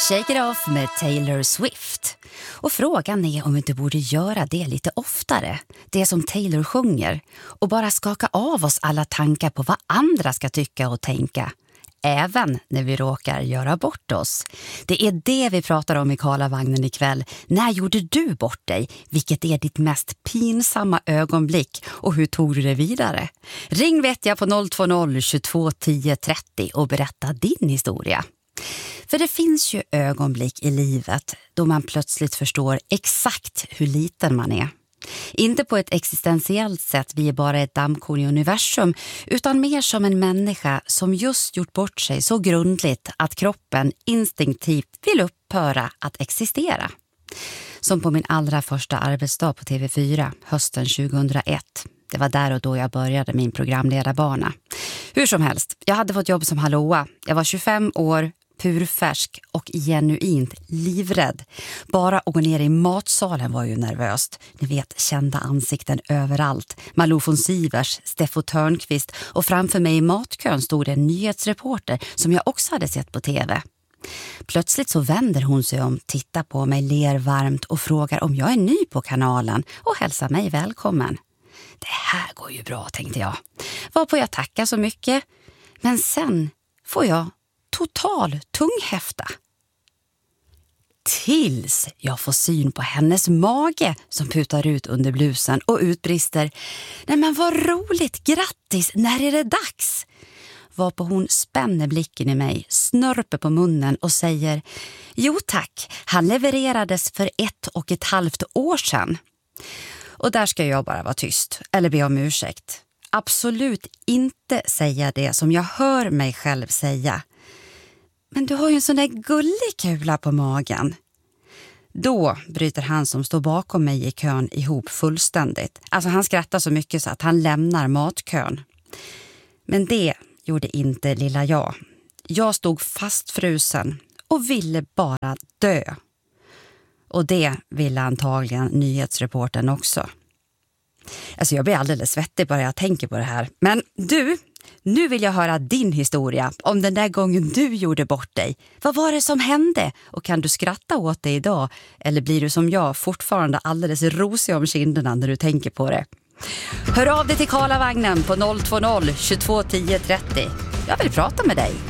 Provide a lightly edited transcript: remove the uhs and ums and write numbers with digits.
Shake It Off med Taylor Swift. Och frågan är om vi inte borde göra det lite oftare. Det som Taylor sjunger. Och bara skaka av oss alla tankar på vad andra ska tycka och tänka. Även när vi råkar göra bort oss. Det är det vi pratar om i Karlavagnen ikväll. När gjorde du bort dig? Vilket är ditt mest pinsamma ögonblick? Och hur tog du det vidare? Ring vet jag på 020 22 10 30 och berätta din historia. För det finns ju ögonblick i livet då man plötsligt förstår exakt hur liten man är. Inte på ett existentiellt sätt, vi är bara ett dammkorn i universum, utan mer som en människa som just gjort bort sig så grundligt att kroppen instinktivt vill upphöra att existera. Som på min allra första arbetsdag på TV4 hösten 2001. Det var där och då jag började min programledarbana. Hur som helst, jag hade fått jobb som hallåa. Jag var 25 år, purfärsk och genuint livrädd. Bara att gå ner i matsalen var ju nervöst. Ni vet, kända ansikten överallt. Malou von Sivers, Steffo Törnqvist och framför mig i matkön stod en nyhetsreporter som jag också hade sett på TV. Plötsligt så vänder hon sig om, tittar på mig, ler varmt och frågar om jag är ny på kanalen och hälsar mig välkommen. Det här går ju bra, tänkte jag. Varpå jag tackar så mycket. Men sen får jag total tunghäfta. Tills jag får syn på hennes mage som putar ut under blusen och utbrister: nej men vad roligt, grattis, när är det dags? Varpå hon spänner blicken i mig, snörper på munnen och säger: jo tack, han levererades för 1,5 år sedan. Och där ska jag bara vara tyst eller be om ursäkt. Absolut inte säga det som jag hör mig själv säga. Men du har ju en sån där gullig kula på magen. Då bryter han som står bakom mig i kön ihop fullständigt. Alltså han skrattar så mycket så att han lämnar matkön. Men det gjorde inte lilla jag. Jag stod fastfrusen och ville bara dö. Och det ville antagligen nyhetsreportern också. Alltså jag blir alldeles svettig bara jag tänker på det här. Men du, nu vill jag höra din historia om den där gången du gjorde bort dig. Vad var det som hände? Och kan du skratta åt det idag? Eller blir du som jag fortfarande alldeles rosig om kinderna när du tänker på det? Hör av dig till Karlavagnen på 020 22 10 30. Jag vill prata med dig.